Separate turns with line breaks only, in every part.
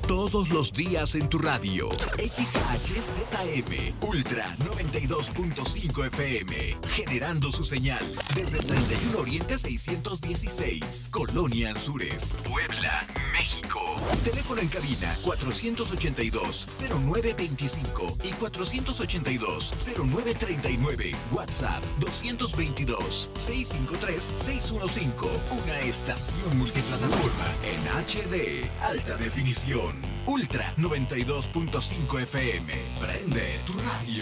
Todos los días en tu radio. XHZM Ultra 92.5 FM. Generando su señal desde 31 Oriente 616. Colonia Anzures, Puebla, México. Teléfono en cabina 482-0925 y 482-0939. WhatsApp 222-653-615. Una estación multiplataforma en HD. Alta definición. Ultra 92.5 FM. Prende tu radio.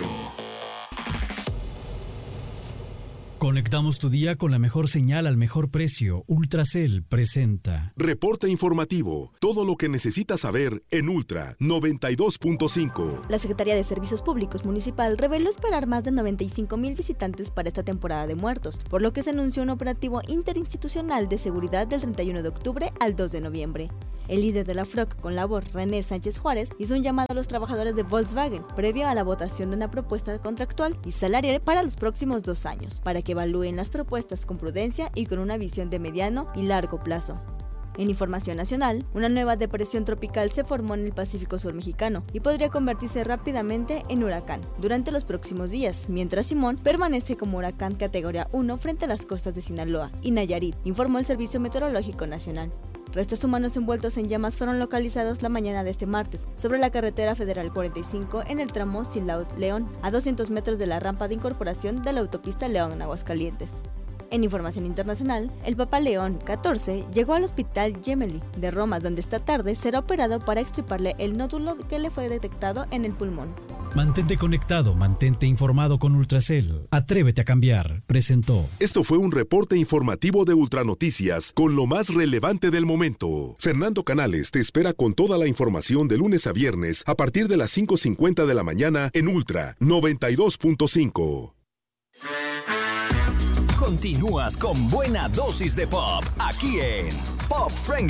Conectamos tu día con la mejor señal al mejor precio. Ultracel presenta
Reporte informativo. Todo lo que necesitas saber en Ultra 92.5.
La Secretaría de Servicios Públicos Municipal reveló esperar más de 95,000 visitantes para esta temporada de muertos, por lo que se anunció un operativo interinstitucional de seguridad del 31 de octubre al 2 de noviembre. El líder de la FROC con labor, René Sánchez Juárez, hizo un llamado a los trabajadores de Volkswagen previo a la votación de una propuesta contractual y salarial para los próximos 2 años, para que evalúen las propuestas con prudencia y con una visión de mediano y largo plazo. En información nacional, una nueva depresión tropical se formó en el Pacífico Sur mexicano y podría convertirse rápidamente en huracán durante los próximos días, mientras Simón permanece como huracán categoría 1 frente a las costas de Sinaloa y Nayarit, informó el Servicio Meteorológico Nacional. Restos humanos envueltos en llamas fueron localizados la mañana de este martes sobre la carretera federal 45 en el tramo Silao-León, a 200 metros de la rampa de incorporación de la autopista León-Aguascalientes. En información internacional, el Papa León XIV llegó al Hospital Gemelli de Roma, donde esta tarde será operado para extirparle el nódulo que le fue detectado en el pulmón.
Mantente conectado, mantente informado con Ultracel. Atrévete a cambiar. Presentó.
Esto fue un reporte informativo de Ultranoticias con lo más relevante del momento. Fernando Canales te espera con toda la información de lunes a viernes a partir de las 5:50 de la mañana en Ultra 92.5.
Continúas con buena dosis de pop aquí en Pop Friendly.